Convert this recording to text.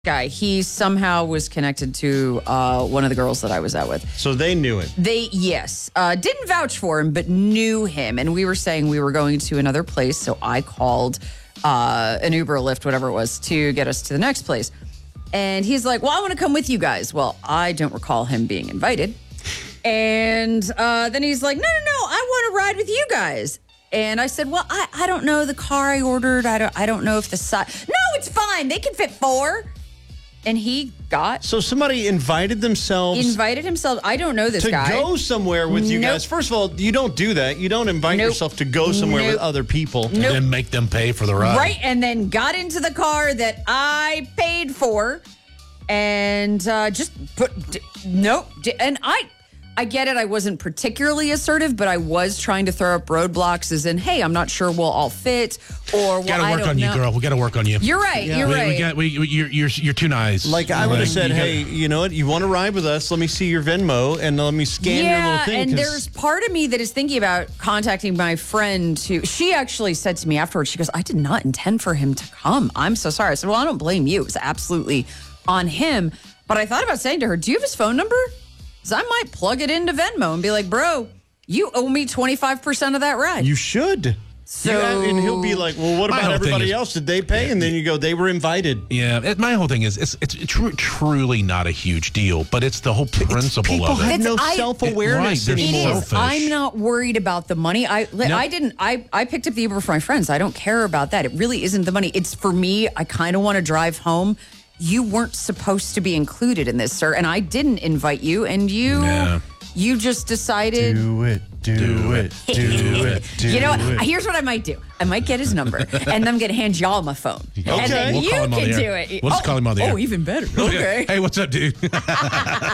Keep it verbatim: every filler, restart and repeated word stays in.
guy, he somehow was connected to uh, one of the girls that I was out with. So they knew it. They, yes. Uh, didn't vouch for him, but knew him. And we were saying we were going to another place. So I called uh, an Uber, a Lyft, whatever it was, to get us to the next place. And he's like, well, I want to come with you guys. Well, I don't recall him being invited. And uh, then he's like, no, no, no, I want to ride with you guys. And I said, well, I, I don't know the car I ordered. I don't I don't know if the size. No, it's fine. They can fit four. And he got So somebody invited themselves invited himself. I don't know this to guy. go somewhere with you Nope. guys. First of all, you don't do that. You don't invite Nope. yourself to go somewhere Nope. with other people. And Nope. then make them pay for the ride. Right, and then got into the car that I paid for, and uh, just put d- nope. D- and I, I get it. I wasn't particularly assertive, but I was trying to throw up roadblocks, as in, hey, I'm not sure we'll all fit, or well, Gotta I work don't on know. you, girl. We gotta work on you. You're right. You're we, right. We got, we, we, you're, you're, you're too nice. Like I would have Like, said, you gotta- hey, you know what? You want to ride with us? Let me see your Venmo and let me scan your little Yeah, thing. and 'cause- there's part of me that is thinking about contacting my friend who, she actually said to me afterwards, she goes, I did not intend for him to come. I'm so sorry. I said, well, I don't blame you. It was absolutely on him. But I thought about saying to her, do you have his phone number? Because I might plug it into Venmo and be like, bro, you owe me twenty-five percent of that ride. You should. So- You- and he'll be like, well, what My about whole thing everybody is- else? Did they pay? And then you go, they were invited. Yeah, it, my whole thing is it's it's tru- truly not a huge deal, but it's the whole principle People of it. have no It's- I- self-awareness Right, there's It anymore. is. selfish. I'm not worried about the money. I li- No. I didn't. I I picked up the Uber for my friends. I don't care about that. It really isn't the money. It's for me. I kind of want to drive home. You weren't supposed to be included in this, sir, and I didn't invite you. And you, Yeah. you just decided. Do it, do, Do it, it. do it, do You know what? it. Here's what I might do. I might get his number, and I'm going to hand y'all my phone. And then Okay. We'll you call him on can the do air. it. We'll just oh, call him on the oh, air. even better. Okay. Hey, what's up, dude?